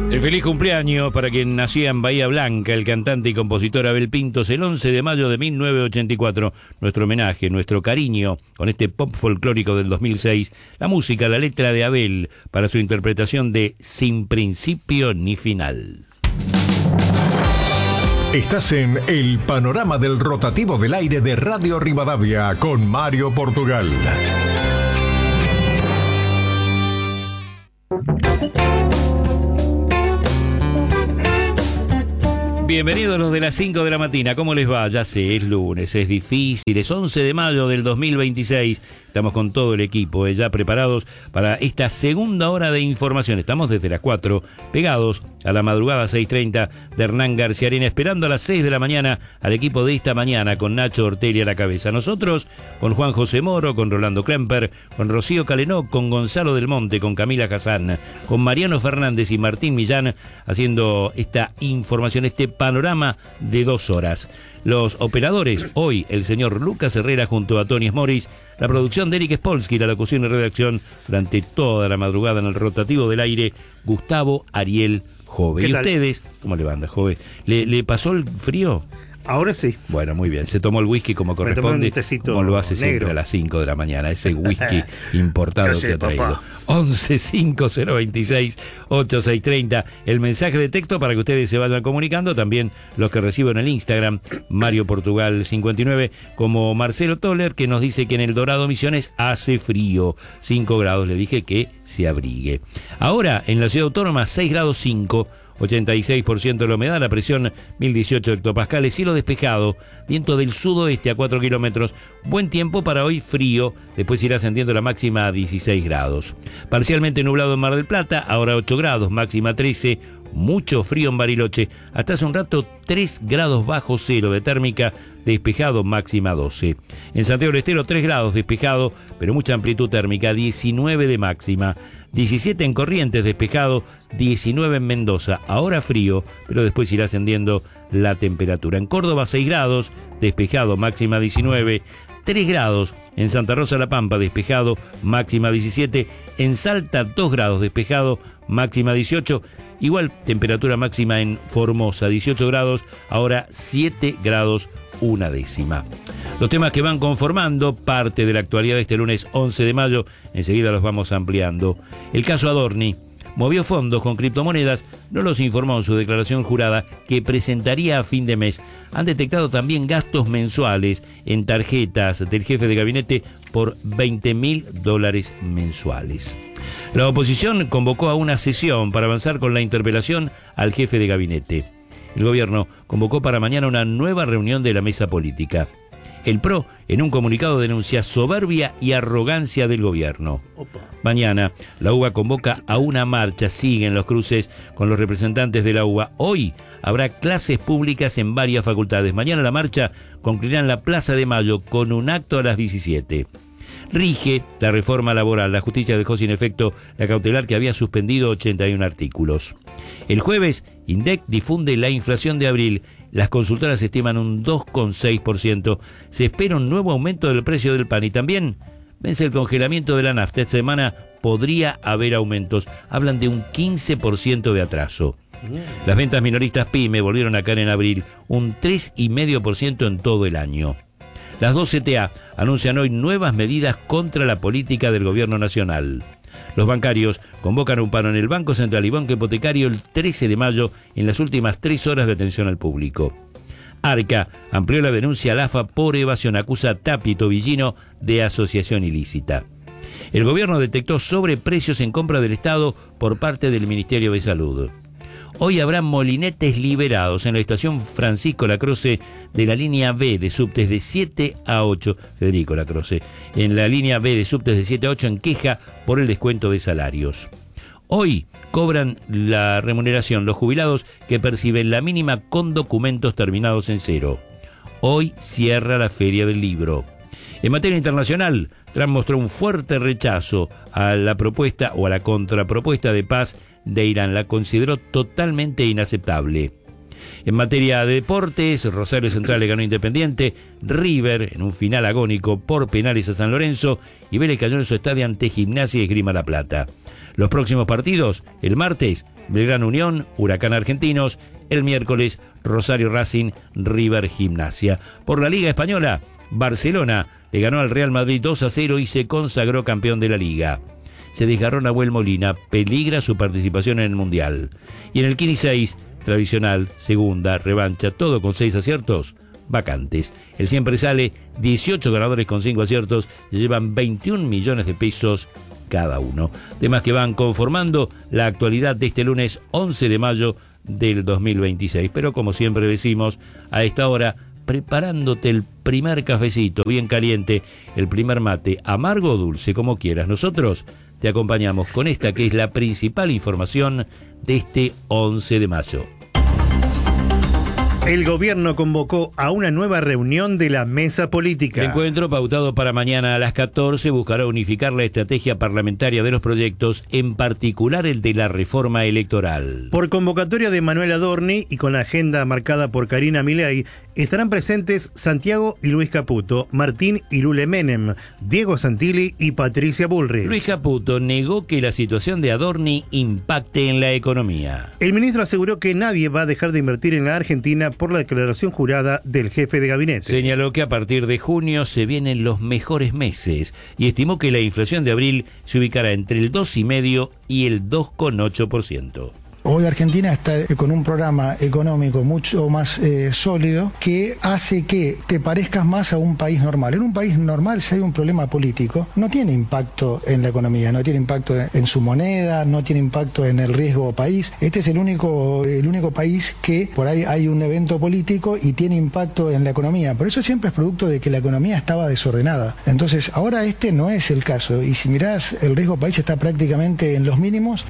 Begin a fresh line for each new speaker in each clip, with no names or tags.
El feliz cumpleaños para quien nacía en Bahía Blanca, el cantante y compositor Abel Pintos, el 11 de mayo de 1984. Nuestro homenaje, nuestro cariño con este pop folclórico del 2006. La música, la letra de Abel para su interpretación de Sin Principio ni Final.
Estás en el panorama del rotativo del aire de Radio Rivadavia con Mario Portugal.
Bienvenidos los de las 5 de la mañana, ¿cómo les va? Ya sé, es lunes, es difícil, es 11 de mayo del 2026, estamos con todo el equipo ya preparados para esta segunda hora de información. Estamos desde las 4, pegados a la madrugada 6:30 de Hernán García Arena, esperando a las 6 de la mañana al equipo de esta mañana con Nacho Ortelli a la cabeza. Nosotros con Juan José Moro, con Rolando Klemper, con Rocío Calenó, con Gonzalo Del Monte, con Camila Hassan, con Mariano Fernández y Martín Millán, haciendo esta información, este panorama de 2 horas. Los operadores, hoy el señor Lucas Herrera junto a Tony Morris, la producción de Eric Spolsky, la locución y redacción durante toda la madrugada en el rotativo del aire, Gustavo Ariel Jove. ¿Y ustedes? ¿Cómo le va, Jove? ¿Le pasó el frío?
Ahora sí.
Bueno, muy bien. Se tomó el whisky como corresponde, como lo hace siempre
negro.
A las 5 de la mañana. Ese whisky importado que ha traído. Papá. 11-5026-8630. El mensaje de texto para que ustedes se vayan comunicando. También los que recibo en el Instagram, Mario Portugal 59, como Marcelo Toller, que nos dice que en el Dorado Misiones hace frío. 5 grados. Le dije que se abrigue. Ahora, en la ciudad autónoma, 6 grados 5. 86% de la humedad, la presión 1018 hectopascales, cielo despejado, viento del sudoeste a 4 kilómetros, buen tiempo para hoy, frío, después irá ascendiendo la máxima a 16 grados. Parcialmente nublado en Mar del Plata, ahora 8 grados, máxima 13, mucho frío en Bariloche, hasta hace un rato 3 grados bajo cero de térmica, despejado, máxima 12. En Santiago del Estero 3 grados despejado, pero mucha amplitud térmica, 19 de máxima. 17 en Corrientes, despejado, 19 en Mendoza, ahora frío, pero después irá ascendiendo la temperatura. En Córdoba 6 grados, despejado, máxima 19, 3 grados en Santa Rosa La Pampa, despejado, máxima 17, en Salta 2 grados, despejado, máxima 18, igual temperatura máxima en Formosa, 18 grados, ahora 7 grados, una décima. Los temas que van conformando parte de la actualidad de este lunes 11 de mayo, enseguida los vamos ampliando. El caso Adorni movió fondos con criptomonedas, no los informó en su declaración jurada que presentaría a fin de mes. Han detectado también gastos mensuales en tarjetas del jefe de gabinete por $20.000 mensuales. La oposición convocó a una sesión para avanzar con la interpelación al jefe de gabinete. El gobierno convocó para mañana una nueva reunión de la mesa política. El PRO, en un comunicado, denuncia soberbia y arrogancia del gobierno. Mañana, la UBA convoca a una marcha, siguen los cruces con los representantes de la UBA. Hoy habrá clases públicas en varias facultades. Mañana la marcha concluirá en la Plaza de Mayo con un acto a las 17. Rige la reforma laboral. La justicia dejó sin efecto la cautelar que había suspendido 81 artículos. El jueves, INDEC difunde la inflación de abril. Las consultoras estiman un 2,6%. Se espera un nuevo aumento del precio del pan y también vence el congelamiento de la nafta. Esta semana podría haber aumentos. Hablan de un 15% de atraso. Las ventas minoristas PYME volvieron a caer en abril, un 3,5% en todo el año. Las 2 CTA anuncian hoy nuevas medidas contra la política del gobierno nacional. Los bancarios convocan un paro en el Banco Central y Banco Hipotecario el 13 de mayo en las últimas 3 horas de atención al público. Arca amplió la denuncia al AFA por evasión, acusa a Tapia y Tobillino de asociación ilícita. El gobierno detectó sobreprecios en compra del Estado por parte del Ministerio de Salud. Hoy habrá molinetes liberados en la estación Francisco Lacroce de la línea B de subtes de 7 a 8, Federico Lacroce, en la línea B de subtes de 7 a 8 en queja por el descuento de salarios. Hoy cobran la remuneración los jubilados que perciben la mínima con documentos terminados en 0. Hoy cierra la Feria del Libro. En materia internacional, Trump mostró un fuerte rechazo a la propuesta o a la contrapropuesta de paz de Irán. La consideró totalmente inaceptable. En materia de deportes, Rosario Central le ganó Independiente, River en un final agónico por penales a San Lorenzo y Vélez cayó en su estadio ante Gimnasia y Esgrima La Plata. Los próximos partidos, el martes, Belgrano Unión, Huracán Argentinos, el miércoles, Rosario Racing, River Gimnasia. Por la Liga Española, Barcelona le ganó al Real Madrid 2-0 y se consagró campeón de la Liga. Se desgarró Nahuel Molina, peligra su participación en el Mundial. Y en el 15-6, tradicional, segunda, revancha, todo con 6 aciertos, vacantes. El siempre sale, 18 ganadores con 5 aciertos, llevan 21 millones de pesos cada uno. Temas que van conformando la actualidad de este lunes 11 de mayo del 2026. Pero como siempre decimos, a esta hora, preparándote el primer cafecito bien caliente, el primer mate, amargo o dulce, como quieras. Nosotros te acompañamos con esta que es la principal información de este 11 de mayo.
El gobierno convocó a una nueva reunión de la mesa política.
El encuentro, pautado para mañana a las 14, buscará unificar la estrategia parlamentaria de los proyectos, en particular el de la reforma electoral.
Por convocatoria de Manuel Adorni y con la agenda marcada por Karina Milei, estarán presentes Santiago y Luis Caputo, Martín y Lule Menem, Diego Santilli y Patricia Bullrich.
Luis Caputo negó que la situación de Adorni impacte en la economía.
El ministro aseguró que nadie va a dejar de invertir en la Argentina por la declaración jurada del jefe de gabinete.
Señaló que a partir de junio se vienen los mejores meses y estimó que la inflación de abril se ubicará entre el 2,5% y el 2,8%.
Hoy Argentina está con un programa económico mucho más sólido que hace que te parezcas más a un país normal. En un país normal, si hay un problema político, no tiene impacto en la economía, no tiene impacto en su moneda, no tiene impacto en el riesgo país. Este es el único país que por ahí hay un evento político y tiene impacto en la economía. Por eso siempre es producto de que la economía estaba desordenada. Entonces, ahora este no es el caso. Y si mirás, el riesgo país está prácticamente en los mínimos.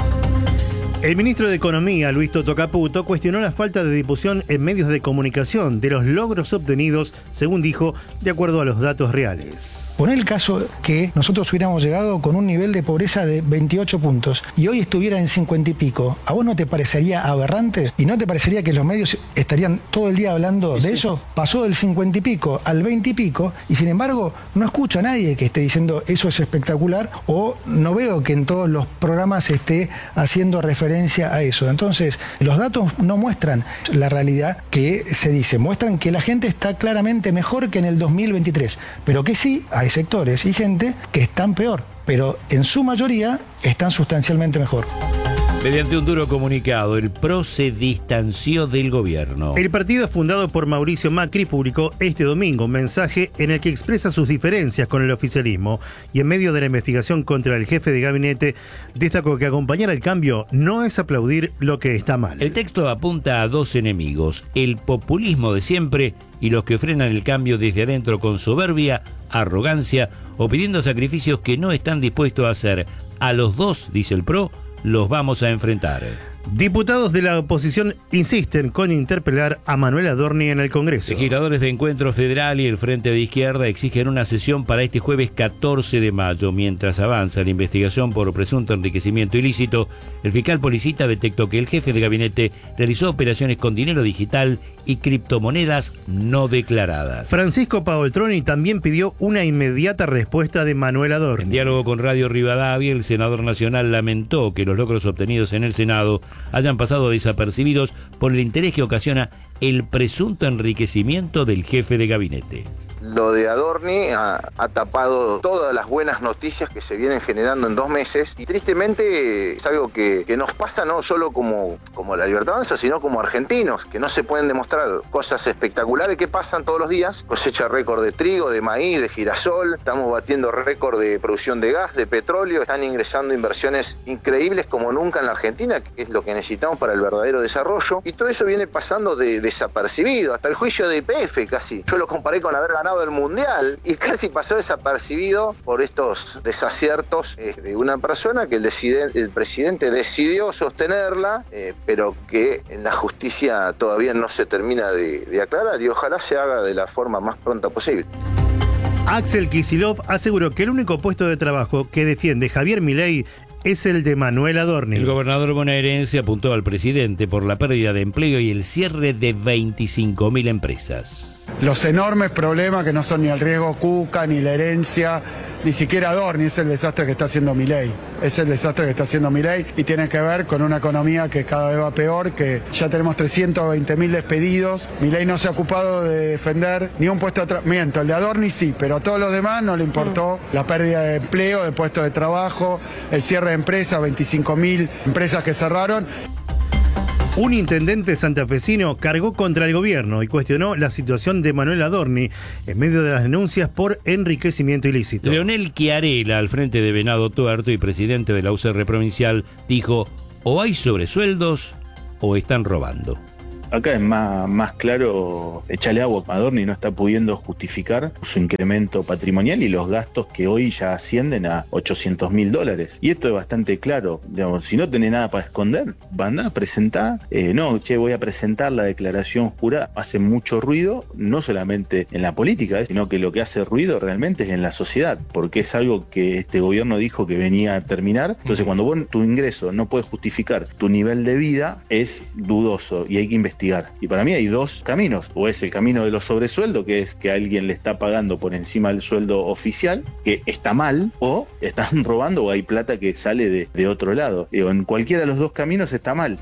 El ministro de Economía, Luis Toto Caputo, cuestionó la falta de difusión en medios de comunicación de los logros obtenidos, según dijo, de acuerdo a los datos reales.
Poné el caso que nosotros hubiéramos llegado con un nivel de pobreza de 28 puntos y hoy estuviera en 50 y pico. ¿A vos no te parecería aberrante? ¿Y no te parecería que los medios estarían todo el día hablando de eso? Pasó del 50 y pico al 20 y pico y sin embargo no escucho a nadie que esté diciendo eso es espectacular, o no veo que en todos los programas se esté haciendo referencia a eso. Entonces, los datos no muestran la realidad que se dice, muestran que la gente está claramente mejor que en el 2023, pero que sí hay sectores y gente que están peor, pero en su mayoría están sustancialmente mejor.
Mediante un duro comunicado, el PRO se distanció del gobierno.
El partido fundado por Mauricio Macri publicó este domingo un mensaje en el que expresa sus diferencias con el oficialismo y en medio de la investigación contra el jefe de gabinete destacó que acompañar al cambio no es aplaudir lo que está mal.
El texto apunta a dos enemigos, el populismo de siempre y los que frenan el cambio desde adentro con soberbia, arrogancia o pidiendo sacrificios que no están dispuestos a hacer. A los dos, dice el PRO, los vamos a enfrentar.
Diputados de la oposición insisten con interpelar a Manuel Adorni en el Congreso.
Legisladores de Encuentro Federal y el Frente de Izquierda exigen una sesión para este jueves 14 de mayo. Mientras avanza la investigación por presunto enriquecimiento ilícito, el fiscal Policita detectó que el jefe de gabinete realizó operaciones con dinero digital y criptomonedas no declaradas.
Francisco Paoltroni también pidió una inmediata respuesta de Manuel Adorni.
En diálogo con Radio Rivadavia, el senador nacional lamentó que los logros obtenidos en el Senado hayan pasado desapercibidos por el interés que ocasiona el presunto enriquecimiento del jefe de gabinete.
Lo de Adorni ha tapado todas las buenas noticias que se vienen generando en 2 meses y tristemente es algo que nos pasa no solo como la Libertad Avanza, sino como argentinos, que no se pueden demostrar cosas espectaculares que pasan todos los días. Cosecha récord de trigo, de maíz, de girasol, estamos batiendo récord de producción de gas, de petróleo, están ingresando inversiones increíbles como nunca en la Argentina, que es lo que necesitamos para el verdadero desarrollo, y todo eso viene pasando desapercibido, hasta el juicio de YPF casi. Yo lo comparé con haber ganado el Mundial y casi pasó desapercibido por estos desaciertos de una persona que el presidente decidió sostenerla, pero que en la justicia todavía no se termina de aclarar y ojalá se haga de la forma más pronta posible.
Axel Kicillof aseguró que el único puesto de trabajo que defiende Javier Milei es el de Manuel Adorni.
El gobernador bonaerense apuntó al presidente por la pérdida de empleo y el cierre de 25.000 empresas.
Los enormes problemas que no son ni el riesgo Cuca, ni la herencia, ni siquiera Adorni, es el desastre que está haciendo Milei. Es el desastre que está haciendo Milei y tiene que ver con una economía que cada vez va peor, que ya tenemos 320.000 despedidos. Milei no se ha ocupado de defender ni un puesto de trabajo. Miento, el de Adorni sí, pero a todos los demás no le importó la pérdida de empleo, de puestos de trabajo, el cierre de empresas, 25.000 empresas que cerraron.
Un intendente santafesino cargó contra el gobierno y cuestionó la situación de Manuel Adorni en medio de las denuncias por enriquecimiento ilícito.
Leonel Chiarella, al frente de Venado Tuerto y presidente de la UCR provincial, dijo: o hay sobresueldos o están robando.
Acá es más claro, echarle agua. Adorni no está pudiendo justificar su incremento patrimonial y los gastos que hoy ya ascienden a $800.000. Y esto es bastante claro. Digamos, si no tenés nada para esconder, van a presentar. Voy a presentar la declaración jurada. Hace mucho ruido, no solamente en la política, sino que lo que hace ruido realmente es en la sociedad, porque es algo que este gobierno dijo que venía a terminar. Entonces, cuando vos tu ingreso no puedes justificar tu nivel de vida, es dudoso y hay que investigar. Y para mí hay dos caminos: o es el camino de los sobresueldos, que es que alguien le está pagando por encima del sueldo oficial, que está mal, o están robando o hay plata que sale de otro lado. En cualquiera de los dos caminos está mal.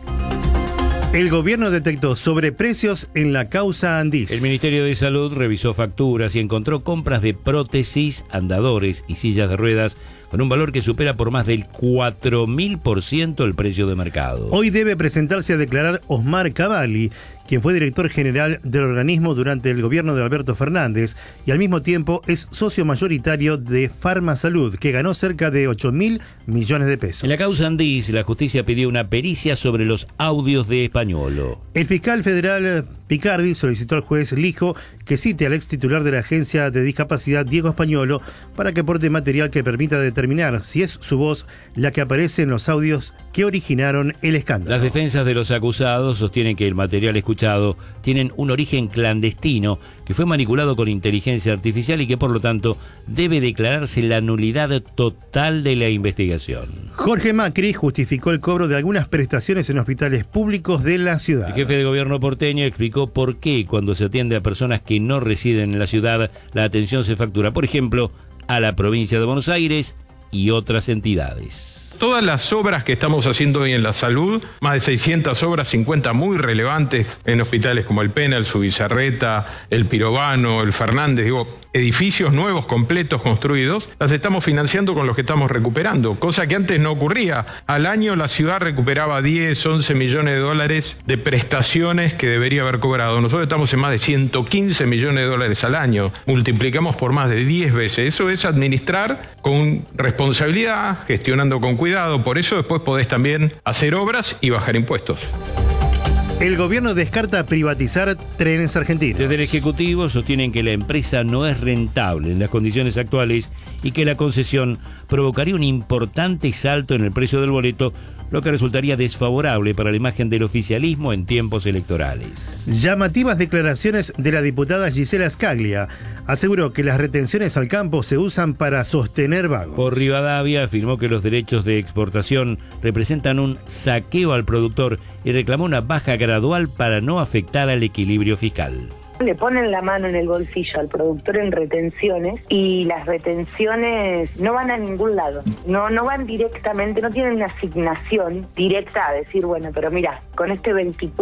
El gobierno detectó sobreprecios en la causa Andis.
El Ministerio de Salud revisó facturas y encontró compras de prótesis, andadores y sillas de ruedas con un valor que supera por más del 4.000% el precio de mercado.
Hoy debe presentarse a declarar Osmar Cavalli, quien fue director general del organismo durante el gobierno de Alberto Fernández y al mismo tiempo es socio mayoritario de Farmasalud, que ganó cerca de 8.000 millones de pesos.
En la causa Andis, la justicia pidió una pericia sobre los audios de Españolo.
El fiscal federal Picardi solicitó al juez Lijo que cite al ex titular de la Agencia de Discapacidad, Diego Españolo, para que aporte material que permita determinar si es su voz la que aparece en los audios que originaron el escándalo.
Las defensas de los acusados sostienen que el material escuchado tienen un origen clandestino, que fue manipulado con inteligencia artificial y que por lo tanto debe declararse la nulidad total de la investigación.
Jorge Macri justificó el cobro de algunas prestaciones en hospitales públicos de la ciudad.
El jefe de gobierno porteño explicó por qué cuando se atiende a personas que no residen en la ciudad, la atención se factura, por ejemplo, a la provincia de Buenos Aires y otras entidades.
Todas las obras que estamos haciendo hoy en la salud, más de 600 obras, 50 muy relevantes en hospitales como el Pena, el Subizarreta, el Pirovano, el Fernández, edificios nuevos, completos, construidos, las estamos financiando con los que estamos recuperando, cosa que antes no ocurría. Al año la ciudad recuperaba 10, 11 millones de dólares de prestaciones que debería haber cobrado. Nosotros estamos en más de 115 millones de dólares al año. Multiplicamos por más de 10 veces. Eso es administrar con responsabilidad, gestionando con cuidado. Por eso después podés también hacer obras y bajar impuestos.
El gobierno descarta privatizar Trenes Argentinos.
Desde el Ejecutivo sostienen que la empresa no es rentable en las condiciones actuales y que la concesión provocaría un importante salto en el precio del boleto, lo que resultaría desfavorable para la imagen del oficialismo en tiempos electorales.
Llamativas declaraciones de la diputada Gisela Scaglia. Aseguró que las retenciones al campo se usan para sostener vagos.
Por Rivadavia afirmó que los derechos de exportación representan un saqueo al productor y reclamó una baja gradual para no afectar al equilibrio fiscal.
Le ponen la mano en el bolsillo al productor en retenciones y las retenciones no van a ningún lado, no van directamente, no tienen una asignación directa a decir, bueno, pero mira, con este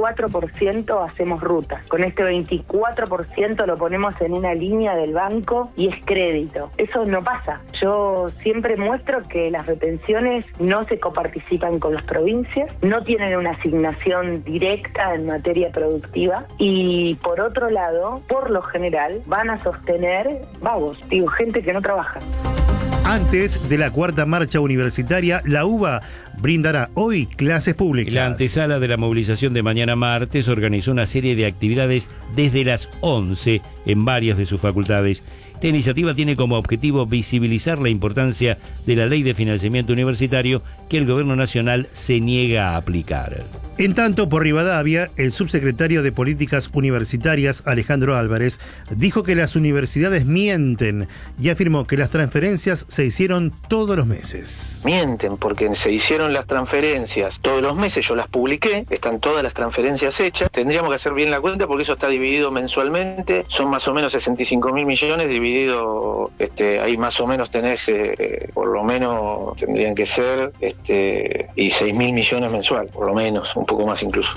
24% hacemos rutas, con este 24% lo ponemos en una línea del banco y es crédito. Eso no pasa. Yo siempre muestro que las retenciones no se coparticipan con las provincias, no tienen una asignación directa en materia productiva y por otro lado, por lo general, van a sostener vagos, gente que no trabaja.
Antes de la cuarta marcha universitaria, la UBA brindará hoy clases públicas.
La antesala de la movilización de mañana martes organizó una serie de actividades desde las 11 en varias de sus facultades. Esta iniciativa tiene como objetivo visibilizar la importancia de la ley de financiamiento universitario que el gobierno nacional se niega a aplicar.
En tanto, por Rivadavia, el subsecretario de Políticas Universitarias, Alejandro Álvarez, dijo que las universidades mienten y afirmó que las transferencias se hicieron todos los meses.
Mienten porque se hicieron las transferencias todos los meses, yo las publiqué, están todas las transferencias hechas. Tendríamos que hacer bien la cuenta porque eso está dividido mensualmente, son más o menos 65.000 millones dividido, ahí más o menos tenés, por lo menos tendrían que ser, y 6.000 millones mensual, por lo menos, un poco más incluso.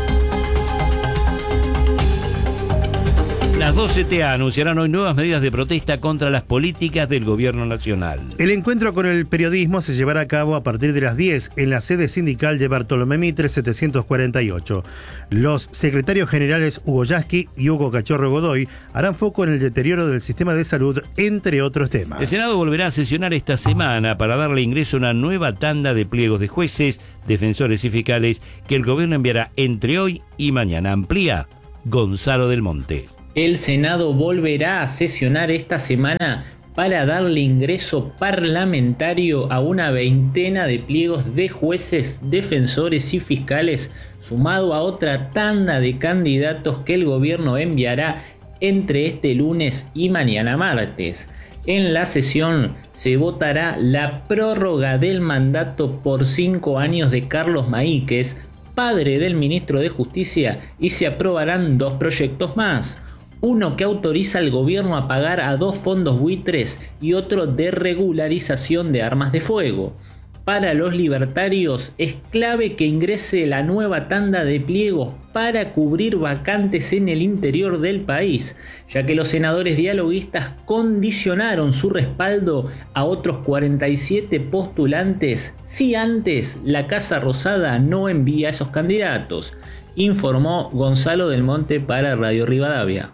Las 2 CTA anunciarán hoy nuevas medidas de protesta contra las políticas del gobierno nacional.
El encuentro con el periodismo se llevará a cabo a partir de las 10 en la sede sindical de Bartolomé Mitre 748. Los secretarios generales Hugo Yasky y Hugo Cachorro Godoy harán foco en el deterioro del sistema de salud, entre otros temas.
El Senado volverá a sesionar esta semana para darle ingreso a una nueva tanda de pliegos de jueces, defensores y fiscales que el gobierno enviará entre hoy y mañana. Amplía Gonzalo del Monte.
El Senado volverá a sesionar esta semana para darle ingreso parlamentario a una veintena de pliegos de jueces, defensores y fiscales, sumado a otra tanda de candidatos que el gobierno enviará entre este lunes y mañana martes. En la sesión se votará la prórroga del mandato por 5 años de Carlos Maíquez, padre del ministro de Justicia, y se aprobarán 2 proyectos más. Uno que autoriza al gobierno a pagar a 2 fondos buitres y otro de regularización de armas de fuego. Para los libertarios es clave que ingrese la nueva tanda de pliegos para cubrir vacantes en el interior del país, ya que los senadores dialoguistas condicionaron su respaldo a otros 47 postulantes si antes la Casa Rosada no envía a esos candidatos, informó Gonzalo del Monte para Radio Rivadavia.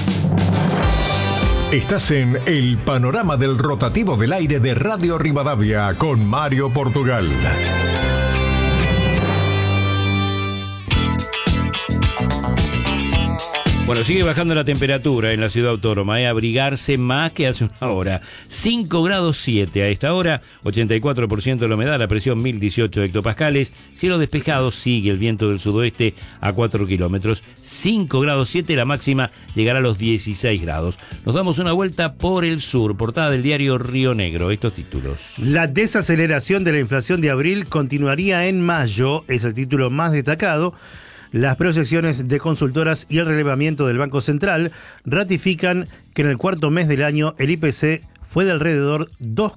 Estás en el panorama del rotativo del aire de Radio Rivadavia con Mario Portugal.
Bueno, sigue bajando la temperatura en la ciudad autónoma, abrigarse más que hace una hora. 5 grados 7 a esta hora, 84% de la humedad, la presión 1018 hectopascales, cielo despejado, sigue el viento del sudoeste a 4 kilómetros, 5 grados 7, la máxima llegará a los 16 grados. Nos damos una vuelta por el sur, portada del diario Río Negro, estos títulos.
La desaceleración de la inflación de abril continuaría en mayo, es el título más destacado. Las proyecciones de consultoras y el relevamiento del Banco Central ratifican que en el cuarto mes del año el IPC fue de alrededor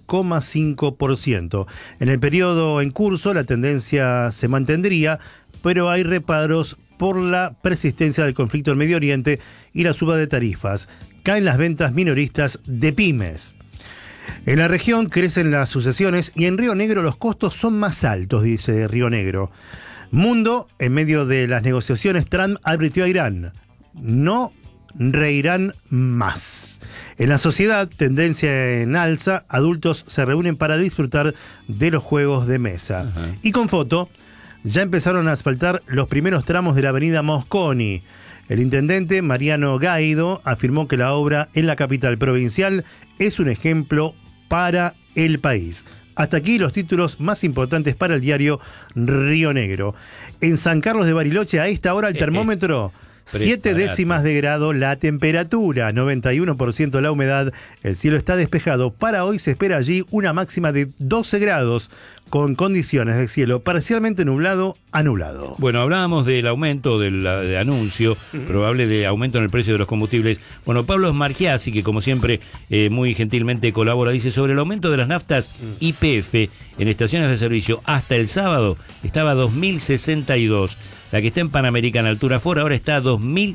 2,5%. En el periodo en curso la tendencia se mantendría, pero hay reparos por la persistencia del conflicto en Medio Oriente y la suba de tarifas. Caen las ventas minoristas de pymes. En la región crecen las sucesiones y en Río Negro los costos son más altos, dice Río Negro. Mundo, en medio de las negociaciones, Trump advirtió a Irán: no reirán más. En la sociedad, tendencia en alza, adultos se reúnen para disfrutar de los juegos de mesa. Uh-huh. Y con foto, ya empezaron a asfaltar los primeros tramos de la avenida Mosconi. El intendente Mariano Gaido afirmó que la obra en la capital provincial es un ejemplo para el país. Hasta aquí los títulos más importantes para el diario Río Negro. En San Carlos de Bariloche, a esta hora el termómetro 7 décimas de grado, la temperatura 91% la humedad, el cielo está despejado. Para hoy se espera allí una máxima de 12 grados con condiciones de cielo parcialmente nublado a nublado.
Bueno, hablábamos del aumento de anuncio, probable de aumento en el precio de los combustibles. Bueno, Pablo Margiasi, que como siempre muy gentilmente colabora, dice sobre el aumento de las naftas YPF en estaciones de servicio hasta el sábado estaba a 2.062. La que está en Panamericana Altura Ford ahora está a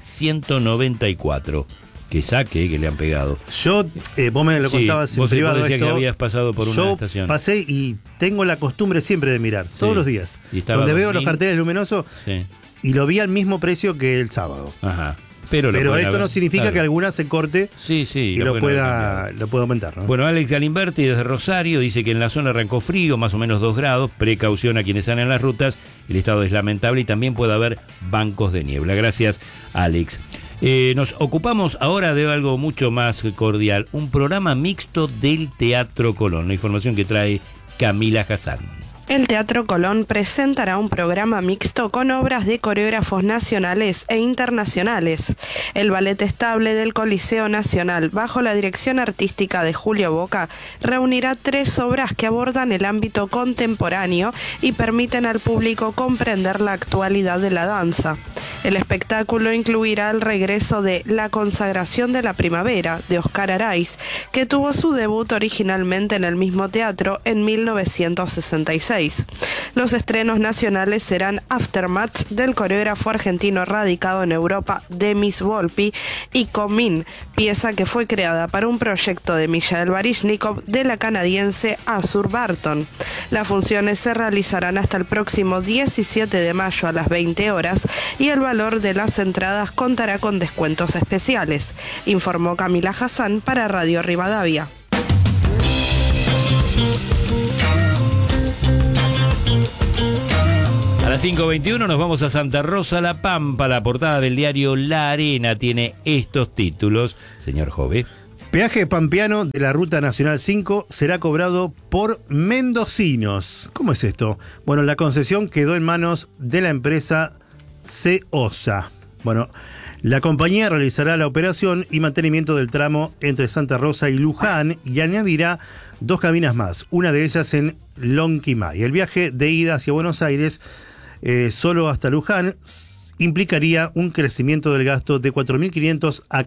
2.194. Que saque que le han pegado.
Yo, vos me lo contabas en privado.
Vos decías
esto,
que habías pasado por una estación.
Yo pasé y tengo la costumbre siempre de mirar, todos los días. Donde veo los carteles luminosos, y lo vi al mismo precio que el sábado.
Ajá.
Pero esto no significa que alguna se corte y lo pueda aumentar, ¿no?
Bueno, Alex Galimberti desde Rosario dice que en la zona arrancó frío, más o menos 2 grados, precaución a quienes salen las rutas, el estado es lamentable y también puede haber bancos de niebla. Gracias, Alex. Nos ocupamos ahora de algo mucho más cordial, un programa mixto del Teatro Colón, la información que trae Camila Hassan.
El Teatro Colón presentará un programa mixto con obras de coreógrafos nacionales e internacionales. El Ballet Estable del Coliseo Nacional, bajo la dirección artística de Julio Boca, reunirá 3 obras que abordan el ámbito contemporáneo y permiten al público comprender la actualidad de la danza. El espectáculo incluirá el regreso de La consagración de la primavera, de Oscar Araiz, que tuvo su debut originalmente en el mismo teatro en 1966. Los estrenos nacionales serán Aftermath, del coreógrafo argentino radicado en Europa Demis Volpi, y Comín, pieza que fue creada para un proyecto de Michael Baryshnikov de la canadiense Azur Barton. Las funciones se realizarán hasta el próximo 17 de mayo a las 20 horas y el valor de las entradas contará con descuentos especiales, informó Camila Hassan para Radio Rivadavia.
A las 5:21 nos vamos a Santa Rosa, La Pampa. La portada del diario La Arena tiene estos títulos. Señor Jove.
Peaje pampeano de la Ruta Nacional 5 será cobrado por mendocinos. ¿Cómo es esto? Bueno, la concesión quedó en manos de la empresa CEOSA. Bueno, la compañía realizará la operación y mantenimiento del tramo entre Santa Rosa y Luján y añadirá 2 cabinas más, una de ellas en Lonquimay. El viaje de ida hacia Buenos Aires solo hasta Luján implicaría un crecimiento del gasto de 4.500 a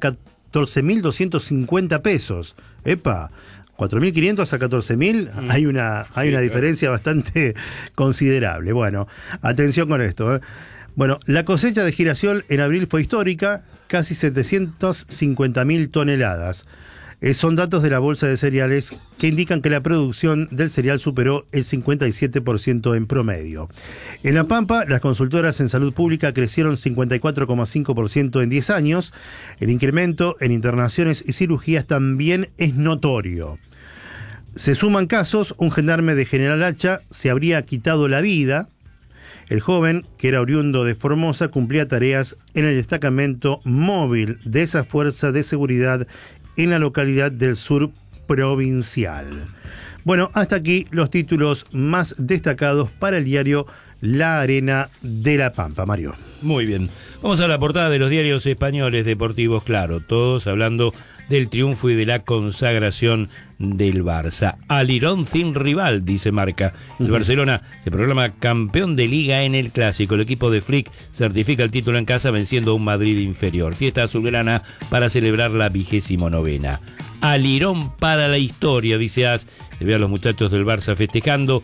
14.250 pesos. ¡Epa! 4.500 a 14.000, hay una diferencia bastante considerable. Bueno, atención con esto. Bueno, la cosecha de girasol en abril fue histórica, casi 750.000 toneladas. Son datos de la Bolsa de Cereales que indican que la producción del cereal superó el 57% en promedio. En La Pampa, las consultoras en salud pública crecieron 54,5% en 10 años. El incremento en internaciones y cirugías también es notorio. Se suman casos, un gendarme de General Hacha se habría quitado la vida. El joven, que era oriundo de Formosa, cumplía tareas en el destacamento móvil de esa fuerza de seguridad en la localidad del sur provincial. Bueno, hasta aquí los títulos más destacados para el diario La Arena de La Pampa. Mario.
Muy bien. Vamos a la portada de los diarios españoles deportivos, claro, todos hablando del triunfo y de la consagración del Barça. Alirón sin rival, dice Marca. El Barcelona se proclama campeón de Liga en el Clásico. El equipo de Flick certifica el título en casa venciendo a un Madrid inferior. Fiesta azulgrana para celebrar la 29ª. Alirón para la historia, dice As. Se ve a los muchachos del Barça festejando.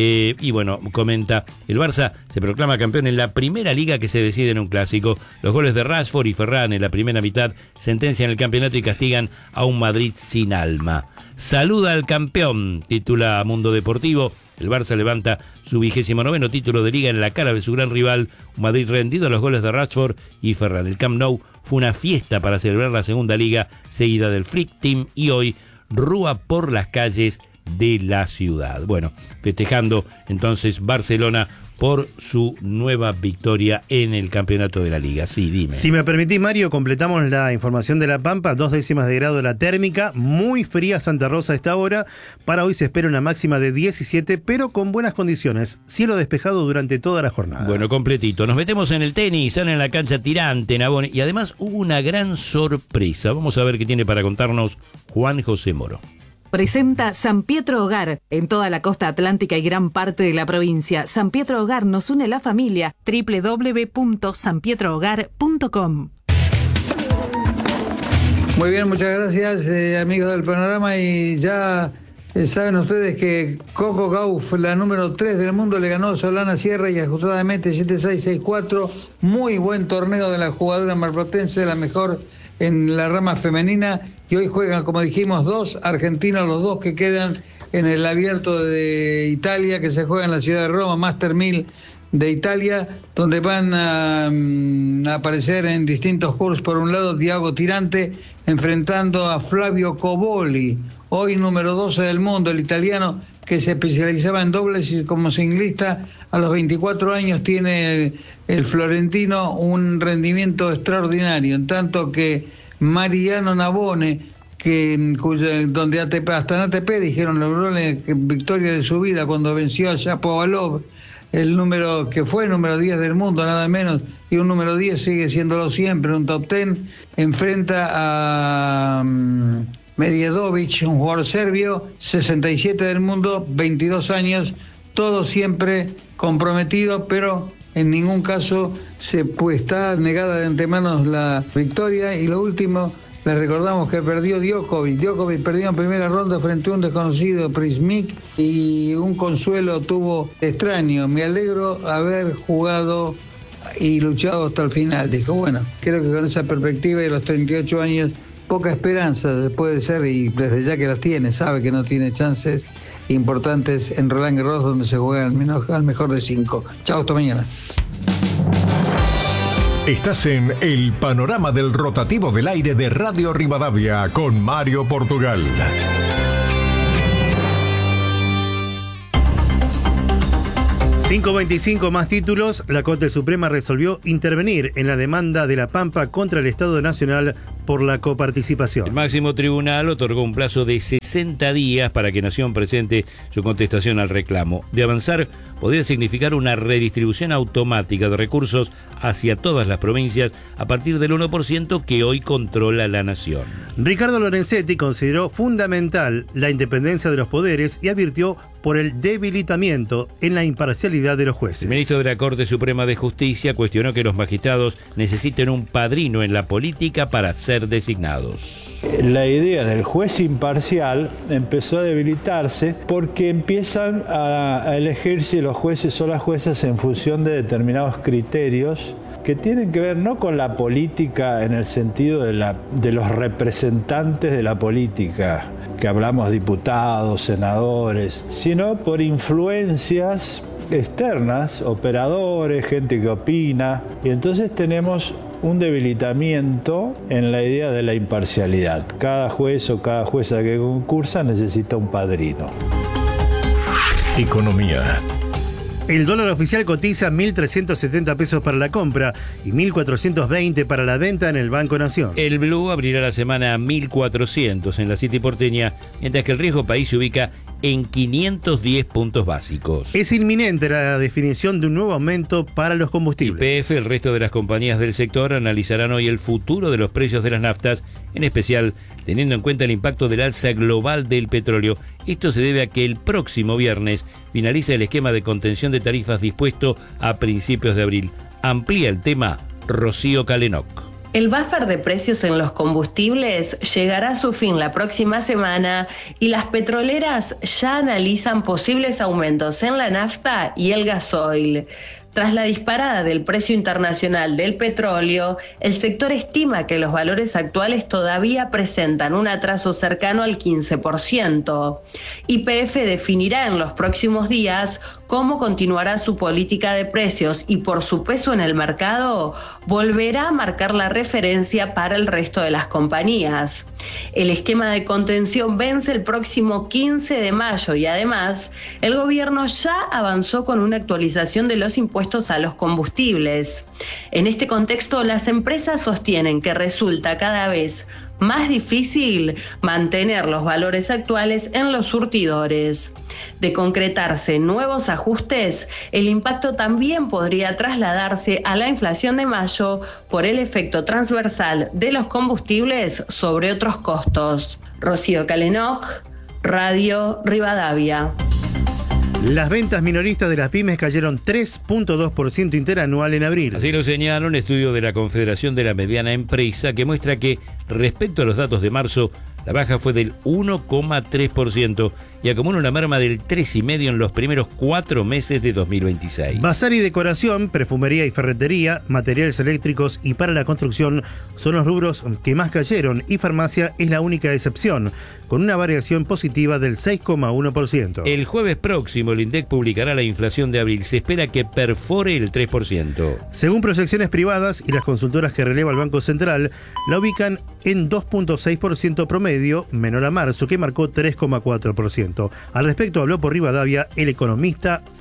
Y bueno, comenta, el Barça se proclama campeón en la primera liga que se decide en un clásico. Los goles de Rashford y Ferran en la primera mitad sentencian el campeonato y castigan a un Madrid sin alma. Saluda al campeón, titula Mundo Deportivo. El Barça levanta su 29º título de liga en la cara de su gran rival, un Madrid rendido a los goles de Rashford y Ferran. El Camp Nou fue una fiesta para celebrar la segunda liga seguida del Flick Team y hoy rúa por las calles de la ciudad. Bueno, festejando entonces Barcelona por su nueva victoria en el campeonato de la Liga. Sí, dime.
Si me permitís, Mario, completamos la información de La Pampa. 2 décimas de grado la térmica, muy fría Santa Rosa a esta hora. Para hoy se espera una máxima de 17, pero con buenas condiciones. Cielo despejado durante toda la jornada.
Bueno, completito. Nos metemos en el tenis, sale en la cancha Tirante, Navone, y además hubo una gran sorpresa. Vamos a ver qué tiene para contarnos Juan José Moro.
Presenta San Pietro Hogar, en toda la costa atlántica y gran parte de la provincia. San Pietro Hogar nos une la familia. www.sanpietrohogar.com.
Muy bien, muchas gracias, amigos del Panorama. Y ya saben ustedes que Coco Gauff, la número 3 del mundo, le ganó a Solana Sierra y ajustadamente 7-6, 6-4. Muy buen torneo de la jugadora marplatense, la mejor en la rama femenina. Y hoy juegan, como dijimos, 2 argentinos, los 2 que quedan en el abierto de Italia, que se juega en la ciudad de Roma, Master 1000 de Italia, donde van a aparecer en distintos cursos. Por un lado, Diego Tirante enfrentando a Flavio Coboli, hoy número 12 del mundo, el italiano que se especializaba en dobles y como singlista. A los 24 años tiene el florentino un rendimiento extraordinario, en tanto que Mariano Navone, donde hasta en ATP dijeron logró la victoria de su vida cuando venció a Shapovalov, el número que fue número 10 del mundo, nada menos, y un número 10 sigue siéndolo siempre, un top 10, enfrenta a Medjedovic, un jugador serbio, 67 del mundo, 22 años, todo siempre comprometido, pero en ningún caso está negada de antemano la victoria. Y lo último, les recordamos que perdió Djokovic. Djokovic perdió en primera ronda frente a un desconocido Prismic, y un consuelo tuvo extraño. Me alegro haber jugado y luchado hasta el final. Dijo, bueno, creo que con esa perspectiva y los 38 años, poca esperanza puede ser, y desde ya que las tiene, sabe que no tiene chances importantes en Roland Garros, donde se juega al mejor de 5. Chao, hasta mañana.
Estás en el panorama del rotativo del aire de Radio Rivadavia con Mario Portugal.
525 más títulos. La Corte Suprema resolvió intervenir en la demanda de La Pampa contra el Estado Nacional por la coparticipación.
El máximo tribunal otorgó un plazo de 60 días para que Nación presente su contestación al reclamo. De avanzar, podría significar una redistribución automática de recursos hacia todas las provincias a partir del 1% que hoy controla la Nación.
Ricardo Lorenzetti consideró fundamental la independencia de los poderes y advirtió por el debilitamiento en la imparcialidad de los jueces.
El ministro de la Corte Suprema de Justicia cuestionó que los magistrados necesiten un padrino en la política para ser designados.
La idea del juez imparcial empezó a debilitarse porque empiezan a elegirse los jueces o las juezas en función de determinados criterios que tienen que ver no con la política en el sentido de los representantes de la política, que hablamos diputados, senadores, sino por influencias externas, operadores, gente que opina, y entonces tenemos un debilitamiento en la idea de la imparcialidad. Cada juez o cada jueza que concursa necesita un padrino.
Economía.
El dólar oficial cotiza 1.370 pesos para la compra y 1.420 para la venta en el Banco Nación.
El Blue abrirá la semana a 1.400 en la City porteña, mientras que el riesgo país se ubica en 510 puntos básicos.
Es inminente la definición de un nuevo aumento para los combustibles.
YPF y el resto de las compañías del sector analizarán hoy el futuro de los precios de las naftas, en especial teniendo en cuenta el impacto del alza global del petróleo. Esto se debe a que el próximo viernes finaliza el esquema de contención de tarifas dispuesto a principios de abril. Amplía el tema Rocío Calenoc.
El buffer de precios en los combustibles llegará a su fin la próxima semana y las petroleras ya analizan posibles aumentos en la nafta y el gasoil. Tras la disparada del precio internacional del petróleo, el sector estima que los valores actuales todavía presentan un atraso cercano al 15%. YPF definirá en los próximos días cómo continuará su política de precios y por su peso en el mercado volverá a marcar la referencia para el resto de las compañías. El esquema de contención vence el próximo 15 de mayo y además el gobierno ya avanzó con una actualización de los impuestos a los combustibles. En este contexto, las empresas sostienen que resulta cada vez más difícil mantener los valores actuales en los surtidores. De concretarse nuevos ajustes, el impacto también podría trasladarse a la inflación de mayo por el efecto transversal de los combustibles sobre otros costos. Rocío Calenoc, Radio Rivadavia.
Las ventas minoristas de las pymes cayeron 3.2% interanual en abril.
Así lo señala un estudio de la Confederación de la Mediana Empresa que muestra que, respecto a los datos de marzo, la baja fue del 1,3% y acumula una merma del 3,5% en los primeros 4 meses de 2026.
Bazar y decoración, perfumería y ferretería, materiales eléctricos y para la construcción son los rubros que más cayeron y farmacia es la única excepción, con una variación positiva del 6,1%.
El jueves próximo el INDEC publicará la inflación de abril. Se espera que perfore el 3%.
Según proyecciones privadas y las consultoras que releva el Banco Central, la ubican en 2,6% promedio, menor a marzo, que marcó 3,4%. Al respecto habló por Rivadavia el economista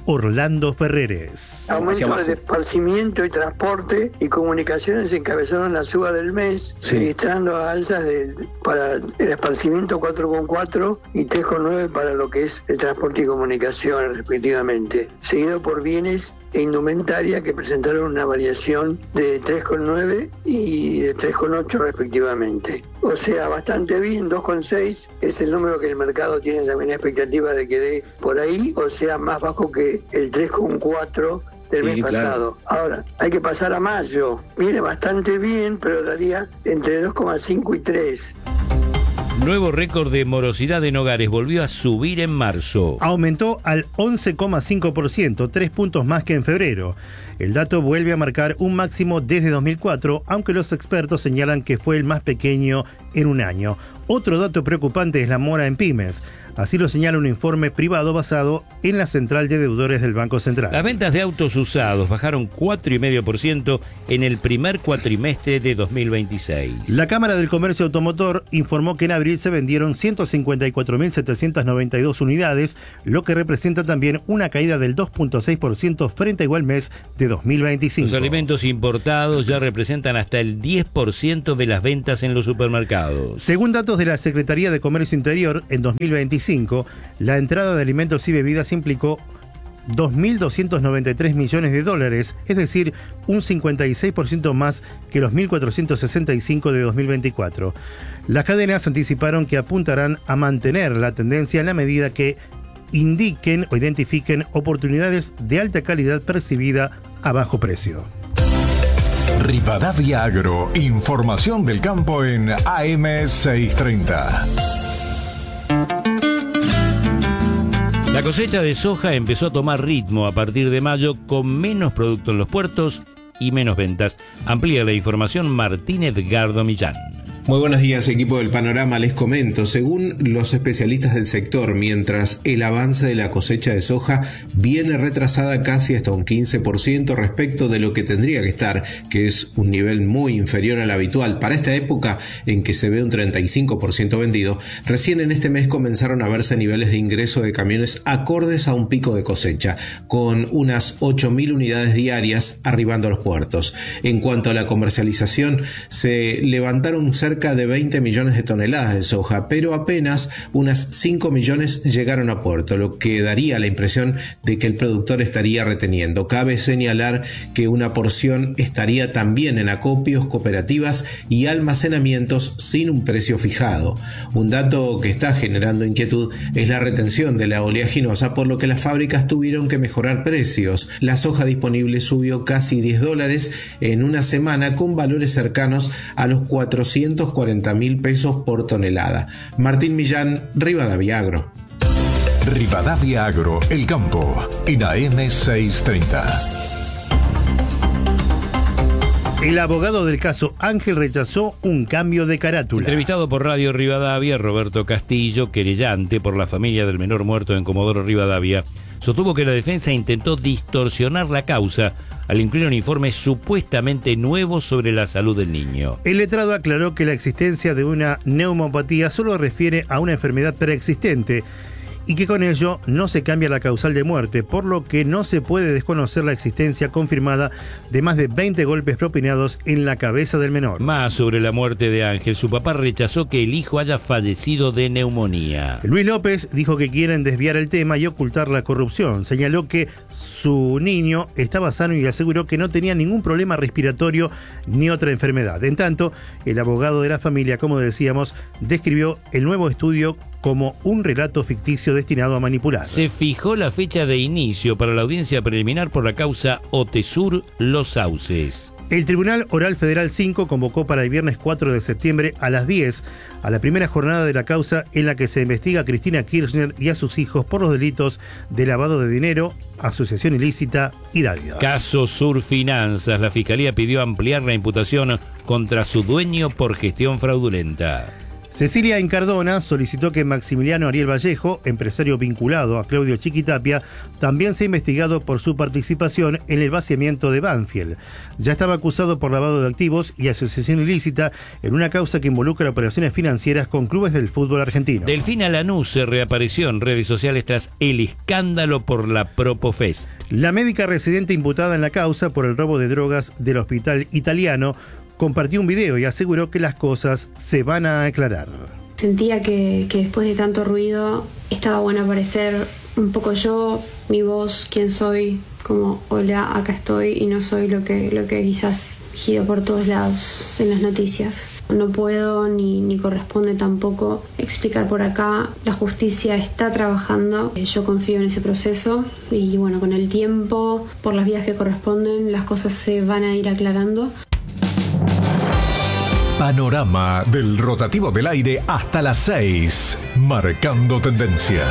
Orlando Ferreres.
Aumento de esparcimiento y transporte y comunicaciones encabezaron la suba del mes, registrando alzas para el esparcimiento 4,4 y 3,9 para lo que es el transporte y comunicaciones respectivamente, seguido por bienes e indumentaria que presentaron una variación de 3,9 y de 3,8 respectivamente. O sea, bastante bien, 2,6 es el número que el mercado tiene también expectativa de que dé por ahí, o sea, más bajo que el 3,4 del mes pasado. Ahora, hay que pasar a mayo. Viene bastante bien, pero daría entre 2,5 y 3.
Nuevo récord de morosidad en hogares volvió a subir en marzo.
Aumentó al 11,5%, 3 puntos más que en febrero. El dato vuelve a marcar un máximo desde 2004, aunque los expertos señalan que fue el más pequeño en un año. Otro dato preocupante es la mora en pymes. Así lo señala un informe privado basado en la central de deudores del Banco Central.
Las ventas de autos usados bajaron 4,5% en el primer cuatrimestre de 2026.
La Cámara del Comercio Automotor informó que en abril se vendieron 154.792 unidades, lo que representa también una caída del 2,6% frente a igual mes de 2025.
Los alimentos importados ya representan hasta el 10% de las ventas en los supermercados.
Según datos de la Secretaría de Comercio Interior, en 2025, la entrada de alimentos y bebidas implicó 2.293 millones de dólares, es decir, un 56% más que los 1.465 de 2024. Las cadenas anticiparon que apuntarán a mantener la tendencia en la medida que indiquen o identifiquen oportunidades de alta calidad percibida a bajo precio.
Rivadavia Agro, información del campo en AM630.
La cosecha de soja empezó a tomar ritmo a partir de mayo con menos producto en los puertos y menos ventas. Amplía la información Martín Edgardo Millán.
Muy buenos días, equipo del Panorama. Les comento, según los especialistas del sector, mientras el avance de la cosecha de soja viene retrasada casi hasta un 15% respecto de lo que tendría que estar, que es un nivel muy inferior al habitual para esta época en que se ve un 35% vendido, recién en este mes comenzaron a verse niveles de ingreso de camiones acordes a un pico de cosecha, con unas 8.000 unidades diarias arribando a los puertos. En cuanto a la comercialización, se levantaron cerca de 20 millones de toneladas de soja, pero apenas unas 5 millones llegaron a puerto, lo que daría la impresión de que el productor estaría reteniendo. Cabe señalar que una porción estaría también en acopios, cooperativas y almacenamientos sin un precio fijado. Un dato que está generando inquietud es la retención de la oleaginosa, por lo que las fábricas tuvieron que mejorar precios. La soja disponible subió casi $10 en una semana, con valores cercanos a los 440.000 pesos por tonelada. Martín Millán, Rivadavia Agro.
Rivadavia Agro, el campo, en AM630.
El abogado del caso Ángel rechazó un cambio de carátula.
Entrevistado por Radio Rivadavia, Roberto Castillo, querellante por la familia del menor muerto en Comodoro Rivadavia, sostuvo que la defensa intentó distorsionar la causa al incluir un informe supuestamente nuevo sobre la salud del niño.
El letrado aclaró que la existencia de una neumopatía solo refiere a una enfermedad preexistente y que con ello no se cambia la causal de muerte, por lo que no se puede desconocer la existencia confirmada de más de 20 golpes propinados en la cabeza del menor.
Más sobre la muerte de Ángel, su papá rechazó que el hijo haya fallecido de neumonía.
Luis López dijo que quieren desviar el tema y ocultar la corrupción. Señaló que su niño estaba sano y aseguró que no tenía ningún problema respiratorio ni otra enfermedad. En tanto, el abogado de la familia, como decíamos, describió el nuevo estudio como un relato ficticio destinado a manipular.
Se fijó la fecha de inicio para la audiencia preliminar por la causa Otesur Los Sauces.
El Tribunal Oral Federal 5 convocó para el viernes 4 de septiembre a las 10 a la primera jornada de la causa en la que se investiga a Cristina Kirchner y a sus hijos por los delitos de lavado de dinero, asociación ilícita y dádivas.
Caso Surfinanzas. La Fiscalía pidió ampliar la imputación contra su dueño por gestión fraudulenta.
Cecilia Incardona solicitó que Maximiliano Ariel Vallejo, empresario vinculado a Claudio Chiquitapia, también sea investigado por su participación en el vaciamiento de Banfield. Ya estaba acusado por lavado de activos y asociación ilícita en una causa que involucra operaciones financieras con clubes del fútbol argentino.
Delfina Lanús se reapareció en redes sociales tras el escándalo por la Propofest.
La médica residente imputada en la causa por el robo de drogas del hospital italiano compartió un video y aseguró que las cosas se van a aclarar.
Sentía que después de tanto ruido estaba bueno aparecer un poco yo, mi voz, quién soy, como hola, acá estoy y no soy lo que quizás giro por todos lados en las noticias. No puedo ni corresponde tampoco explicar por acá. La justicia está trabajando, yo confío en ese proceso y bueno, con el tiempo, por las vías que corresponden, las cosas se van a ir aclarando.
Panorama del rotativo del aire hasta las 6, marcando tendencia.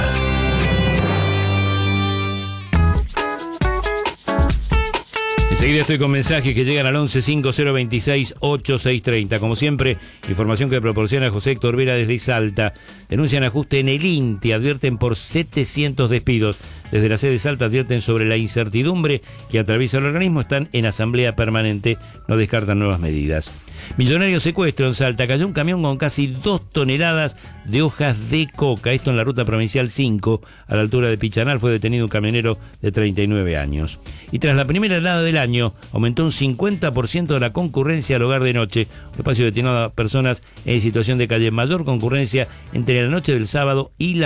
Enseguida estoy con mensajes que llegan al 1150268630. Como siempre, información que proporciona José Héctor Vera desde Salta. Denuncian ajuste en el INTI, advierten por 700 despidos. Desde la sede de Salta advierten sobre la incertidumbre que atraviesa el organismo. Están en asamblea permanente, no descartan nuevas medidas. Millonario secuestro en Salta. Cayó un camión con casi 2 toneladas de hojas de coca. Esto en la ruta provincial 5, a la altura de Pichanal. Fue detenido un camionero de 39 años. Y tras la primera helada del año, aumentó un 50% de la concurrencia al hogar de noche. Un espacio destinado a personas en situación de calle. Mayor concurrencia entre la noche del sábado y la